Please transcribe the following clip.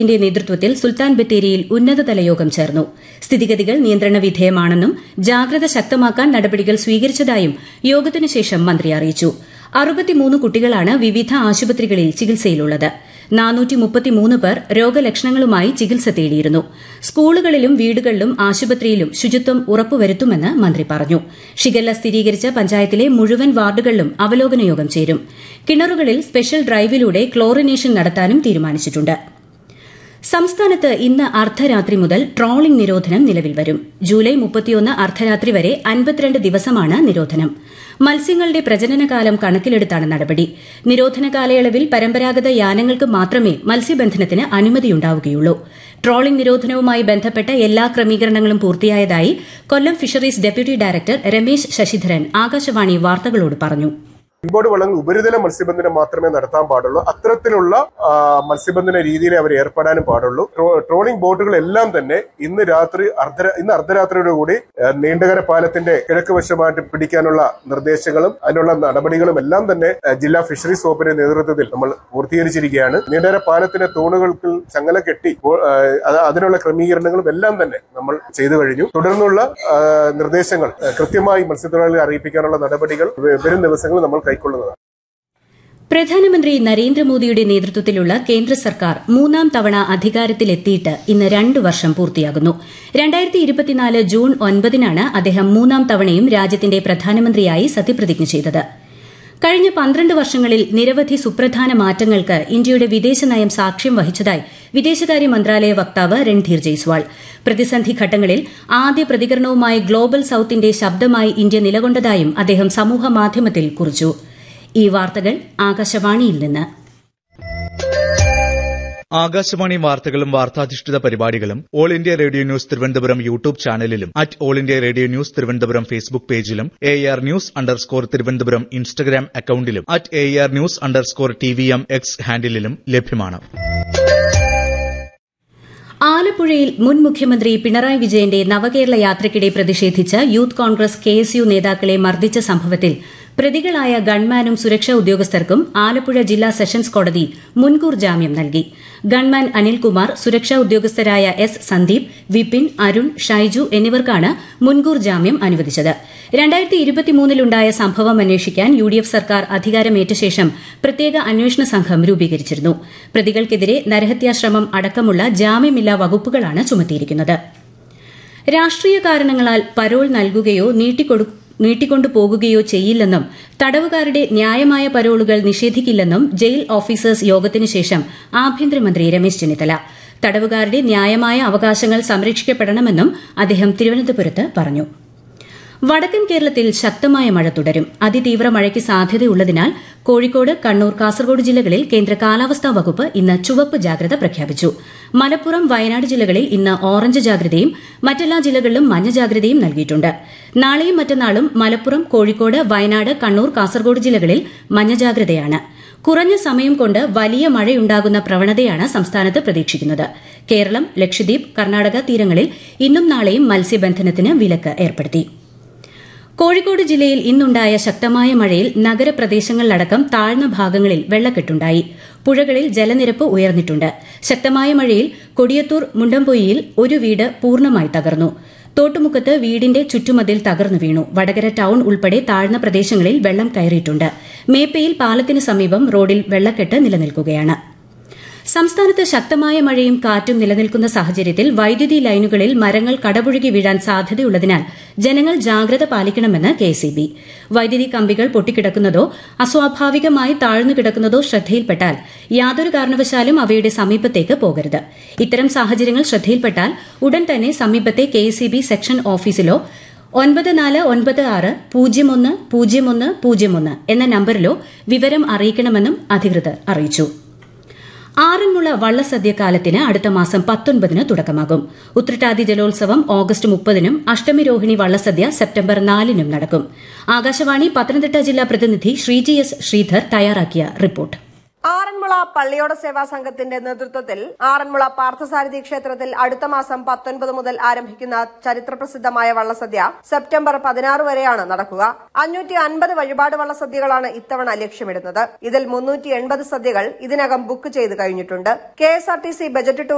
ന്റെ നേതൃത്വത്തിൽ സുൽത്താൻ ബത്തേരിയിൽ ഉന്നതതല യോഗം ചേർന്നു. സ്ഥിതിഗതികൾ നിയന്ത്രണ വിധേയമാണെന്നും ജാഗ്രത ശക്തമാക്കാൻ നടപടികൾ സ്വീകരിച്ചതായും യോഗത്തിനു ശേഷം മന്ത്രി അറിയിച്ചു. 63 കുട്ടികളാണ് വിവിധ ആശുപത്രികളിൽ ചികിത്സയിലുള്ളത്. 433 പേർ രോഗലക്ഷണങ്ങളുമായി ചികിത്സ തേടിയിരുന്നു. സ്കൂളുകളിലും വീടുകളിലും ആശുപത്രിയിലും ശുചിത്വം ഉറപ്പുവരുത്തുമെന്ന് മന്ത്രി പറഞ്ഞു. ഷിഗല്ല സ്ഥിരീകരിച്ച പഞ്ചായത്തിലെ മുഴുവൻ വാർഡുകളിലും അവലോകന യോഗം ചേരും. കിണറുകളിൽ സ്പെഷ്യൽ ഡ്രൈവിലൂടെ ക്ലോറിനേഷൻ നടത്താനും തീരുമാനിച്ചിട്ടുണ്ട്. സംസ്ഥാനത്ത് ഇന്ന് അർദ്ധരാത്രി മുതൽ ട്രോളിംഗ് നിരോധനം നിലവിൽ വരും. ജൂലൈ 31 അർദ്ധരാത്രി വരെ 52 ദിവസമാണ് നിരോധനം. മത്സ്യങ്ങളുടെ പ്രജനനകാലം കണക്കിലെടുത്താണ് നടപടി. നിരോധന കാലയളവിൽ പരമ്പരാഗത യാനങ്ങൾക്ക് മാത്രമേ മത്സ്യബന്ധനത്തിന് അനുമതിയുണ്ടാവുകയുള്ളൂ. ട്രോളിംഗ് നിരോധനവുമായി ബന്ധപ്പെട്ട എല്ലാ ക്രമീകരണങ്ങളും പൂർത്തിയായതായി കൊല്ലം fisheries deputy director Ramesh Sasidharan Akashvani വാർത്തകളോട് പറഞ്ഞു. ഇൻബോർഡ് വള്ളങ്ങൾ ഉപരിതല മത്സ്യബന്ധനം മാത്രമേ നടത്താൻ പാടുള്ളൂ. അത്തരത്തിലുള്ള മത്സ്യബന്ധന രീതിയിലെ അവർ ഏർപ്പെടാനും പാടുള്ളൂ. ട്രോളിംഗ് ബോട്ടുകളെല്ലാം തന്നെ ഇന്ന് അർദ്ധരാത്രിയോടുകൂടി നീണ്ടകര പാലത്തിന്റെ കിഴക്ക് വശമായിട്ട് പിടിക്കാനുള്ള നിർദ്ദേശങ്ങളും അതിനുള്ള നടപടികളും എല്ലാം തന്നെ ജില്ലാ ഫിഷറീസ് വകുപ്പിന്റെ നേതൃത്വത്തിൽ നമ്മൾ പൂർത്തീകരിച്ചിരിക്കുകയാണ്. നീണ്ടകര പാലത്തിന്റെ തൂണുകൾക്ക് ചങ്ങല കെട്ടി അതിനുള്ള ക്രമീകരണങ്ങളും എല്ലാം തന്നെ നമ്മൾ ചെയ്തു കഴിഞ്ഞു. തുടർന്നുള്ള നിർദ്ദേശങ്ങൾ കൃത്യമായി മത്സ്യത്തൊഴിലാളികളെ അറിയിപ്പിക്കാനുള്ള നടപടികൾ വരും ദിവസങ്ങളിൽ നമ്മൾ കൈക്കൊള്ളുന്നതാണ്. പ്രധാനമന്ത്രി നരേന്ദ്രമോദിയുടെ നേതൃത്വത്തിലുള്ള കേന്ദ്ര സർക്കാർ 3ാം തവണ അധികാരത്തിലെത്തിയിട്ട് ഇന്ന് 2 വർഷം പൂർത്തിയാകുന്നു. 2024 ജൂൺ 9-നാണ് അദ്ദേഹം 3ാം തവണയും രാജ്യത്തിന്റെ പ്രധാനമന്ത്രിയായി സത്യപ്രതിജ്ഞ ചെയ്തത്. കഴിഞ്ഞ 12 വർഷങ്ങളിൽ നിരവധി സുപ്രധാന മാറ്റങ്ങൾക്ക് ഇന്ത്യയുടെ വിദേശനയം സാക്ഷ്യം വഹിച്ചതായി വിദേശകാര്യ മന്ത്രാലയ വക്താവ് രൺധീർ ജയ്സ്വാൾ. പ്രതിസന്ധി ഘട്ടങ്ങളിൽ ആദ്യ പ്രതികരണവുമായി ഗ്ലോബൽ സൌത്തിന്റെ ശബ്ദമായി ഇന്ത്യ നിലകൊണ്ടതായും അദ്ദേഹം സമൂഹമാധ്യമത്തിൽ കുറിച്ചു. ഈ വാർത്തകൾ ആകാശവാണിയിൽ നിന്ന്. ആകാശവാണി വാർത്തകളും വാർത്താധിഷ്ഠിത പരിപാടികളും all India radio news Thiruvananthapuram YouTube ചാനലിലും all India radio news Thiruvananthapuram Facebook പേജിലും AR ന്യൂസ് _തിരുവനന്തപുരം ഇൻസ്റ്റഗ്രാം അക്കൌണ്ടിലും AR ന്യൂസ് _TVM X ഹാൻഡിലും ലഭ്യമാണ്. ആലപ്പുഴയിൽ മുൻ മുഖ്യമന്ത്രി പിണറായി വിജയന്റെ നവകേരള യാത്രയ്ക്കിടെ പ്രതിഷേധിച്ച് യൂത്ത് കോൺഗ്രസ് KSU നേതാക്കളെ മർദ്ദിച്ച സംഭവത്തിൽ പ്രതികളായ ഗൺമാനും സുരക്ഷാ ഉദ്യോഗസ്ഥർക്കും ആലപ്പുഴ ജില്ലാ സെഷൻസ് കോടതി മുൻകൂർ ജാമ്യം നൽകി. ഗൺമാൻ അനിൽകുമാർ, സുരക്ഷാ ഉദ്യോഗസ്ഥരായ S സന്ദീപ്, വിപിൻ, അരുൺ, ഷൈജു എന്നിവർക്കാണ് മുൻകൂർ ജാമ്യം അനുവദിച്ചത്. 2023-ലുണ്ടായ സംഭവം അന്വേഷിക്കാൻ UDF സർക്കാർ അധികാരമേറ്റ ശേഷം പ്രത്യേക അന്വേഷണ സംഘം രൂപീകരിച്ചിരുന്നു. പ്രതികൾക്കെതിരെ നരഹത്യാശ്രമം അടക്കമുള്ള ജാമ്യമില്ലാ വകുപ്പുകളാണ് ചുമത്തിയിരിക്കുന്നത്. രാഷ്ട്രീയ കാരണങ്ങളാൽ പരോൾ നൽകുകയോ നീട്ടിക്കൊണ്ടുപോകുകയോ ചെയ്യില്ലെന്നും തടവുകാരുടെ ന്യായമായ പരോളുകൾ നിഷേധിക്കില്ലെന്നും ജയിൽ ഓഫീസേഴ്സ് യോഗത്തിനു ശേഷം ആഭ്യന്തരമന്ത്രി രമേശ് ചെന്നിത്തല. തടവുകാരുടെ ന്യായമായ അവകാശങ്ങൾ സംരക്ഷിക്കപ്പെടണമെന്നും അദ്ദേഹം തിരുവനന്തപുരത്ത് പറഞ്ഞു. വടക്കൻ കേരളത്തിൽ ശക്തമായ മഴ തുടരും. അതിതീവ്ര മഴയ്ക്ക് സാധ്യതയുള്ളതിനാൽ കോഴിക്കോട്, കണ്ണൂർ, കാസർഗോഡ് ജില്ലകളിൽ കേന്ദ്ര കാലാവസ്ഥാ വകുപ്പ് ഇന്ന് ചുവപ്പ് ജാഗ്രത പ്രഖ്യാപിച്ചു. മലപ്പുറം, വയനാട് ജില്ലകളിൽ ഇന്ന് ഓറഞ്ച് ജാഗ്രതയും മറ്റെല്ലാ ജില്ലകളിലും മഞ്ഞ ജാഗ്രതയും നൽകിയിട്ടുണ്ട്. നാളെയും മറ്റന്നാളും മലപ്പുറം, കോഴിക്കോട്, വയനാട്, കണ്ണൂർ, കാസർഗോഡ് ജില്ലകളിൽ മഞ്ഞ ജാഗ്രതയാണ്. കുറഞ്ഞ സമയം കൊണ്ട് വലിയ മഴയുണ്ടാകുന്ന പ്രവണതയാണ് സംസ്ഥാനത്ത് പ്രതീക്ഷിക്കുന്നത്. കേരളം, ലക്ഷദ്വീപ്, കർണാടക തീരങ്ങളിൽ ഇന്നും നാളെയും മത്സ്യബന്ധനത്തിന് വിലക്ക് ഏർപ്പെടുത്തി. കോഴിക്കോട് ജില്ലയിൽ ഇന്നുണ്ടായ ശക്തമായ മഴയിൽ നഗരപ്രദേശങ്ങളിലടക്കം താഴ്ന്ന ഭാഗങ്ങളിൽ വെള്ളക്കെട്ടുണ്ടായി. പുഴകളിൽ ജലനിരപ്പ് ഉയർന്നിട്ടുണ്ട്. ശക്തമായ മഴയിൽ കൊടിയത്തൂർ മുണ്ടംപൊയ്യിൽ ഒരു വീട് പൂർണ്ണമായി തകർന്നു. തോട്ടുമുക്കത്ത് വീടിന്റെ ചുറ്റുമതിൽ തകർന്നു വീണു. വടകര ടൌൺ ഉൾപ്പെടെ താഴ്ന്ന പ്രദേശങ്ങളിൽ വെള്ളം കയറിയിട്ടുണ്ട്. മേപ്പയിൽ പാലത്തിന് സമീപം റോഡിൽ വെള്ളക്കെട്ട് നിലനിൽക്കുകയാണ്. സംസ്ഥാനത്ത് ശക്തമായ മഴയും കാറ്റും നിലനിൽക്കുന്ന സാഹചര്യത്തിൽ വൈദ്യുതി ലൈനുകളിൽ മരങ്ങൾ കടപുഴകി വീഴാൻ സാധ്യതയുള്ളതിനാൽ ജനങ്ങൾ ജാഗ്രത പാലിക്കണമെന്ന് KSEB. വൈദ്യുതി കമ്പികൾ പൊട്ടിക്കിടക്കുന്നതോ അസ്വാഭാവികമായി താഴ്ന്നു കിടക്കുന്നതോ ശ്രദ്ധയിൽപ്പെട്ടാൽ യാതൊരു കാരണവശാലും അവയുടെ സമീപത്തേക്ക് പോകരുത്. ഇത്തരം സാഹചര്യങ്ങൾ ശ്രദ്ധയിൽപ്പെട്ടാൽ ഉടൻ തന്നെ സമീപത്തെ KSEB സെക്ഷൻ ഓഫീസിലോ 9461010101 എന്ന നമ്പറിലോ വിവരം അറിയിക്കണമെന്നും അധികൃതർ അറിയിച്ചു. ആറന്മുള വള്ളസദ്യ കാലത്തിന് അടുത്ത മാസം 19-ന് തുടക്കമാകും. ഉത്രട്ടാതി ജലോത്സവം ഓഗസ്റ്റ് 30-നും അഷ്ടമി രോഹിണി വള്ളസദ്യ സെപ്റ്റംബർ 4-നും നടക്കും. ആകാശവാണി പത്തനംതിട്ട ജില്ലാ പ്രതിനിധി ശ്രീജി S ശ്രീധർ തയ്യാറാക്കിയ റിപ്പോർട്ട്. ആറന്മുള പള്ളിയോട സേവാ സംഘത്തിന്റെ നേതൃത്വത്തിൽ ആറന്മുള പാർത്ഥസാരഥി ക്ഷേത്രത്തിൽ അടുത്ത മാസം 19 മുതൽ ആരംഭിക്കുന്ന ചരിത്രപ്രസിദ്ധമായ വള്ളസദ്യ സെപ്റ്റംബർ 16 വരെയാണ് നടക്കുക. 550 വഴിപാട് വള്ളസദ്യകളാണ് ഇത്തവണ ലക്ഷ്യമിടുന്നത്. ഇതിൽ 380 സദ്യകൾ ഇതിനകം ബുക്ക് ചെയ്ത് കഴിഞ്ഞിട്ടുണ്ട്. KSRTC budget